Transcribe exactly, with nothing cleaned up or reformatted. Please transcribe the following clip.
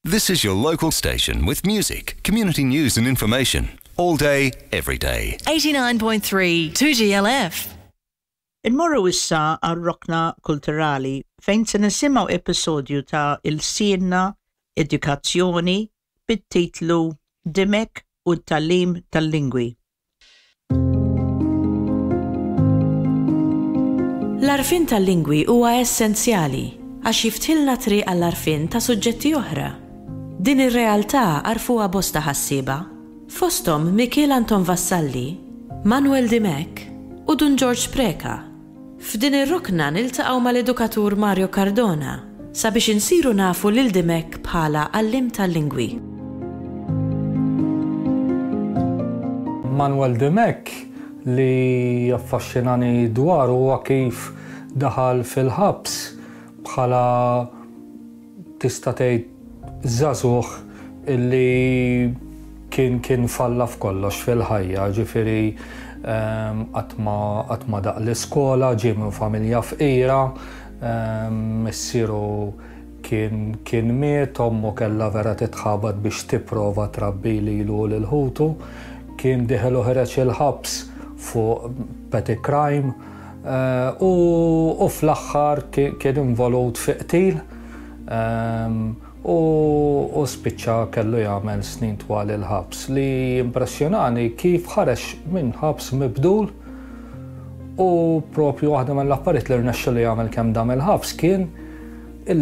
This is your local station with music, community news and information. All day, every day. eighty-nine point three two G L F. Inmorru issa għal-rokna kulturali fejn se nisimgħu episodju ta' il-sienna edukazzjoni bit-titlu Dimek u t-tallim tal-lingwi. L-arfin tal-lingwi huwa essenzjali għax jiftħilna triq għall-arfin ta' suġġetti oħra. Din ir-realtà għarfuha bosta ħassieba, fosthom Michel Anton Vassalli, Manuel Dimek u Dun George Preka. F'din ir-rokna niltaqgħu mal-edukatur Mario Cardona sabiex insiru nafu lil Dimek bħala għallim tal-lingwi. Manuel Dimek li jaffaxxinani dwar huwa kif daħal fil-ħabs bħala tista' tgħid żagħżugħ illi kien kien falla f'kollox fil-ħajja, ġifieri qatt ma daq l-iskola, ġie minn familja fqira, missieru kien kien miet, ommu kellha vera titħabad biex tipprova trabbi lilu lil ħutu, kien diħel u ħreġ il-ħabs fuq petty crime uh, u, u fl-aħħar kien involut fi qtil um, u, u spiċċa kellu jagħmel snin twal il-ħabs li impressjonani kif ħareġ minn ħabs mibdul u propju waħda mill-affarijiet li rnexxa li jagħmel kemm dam il-ħabs kien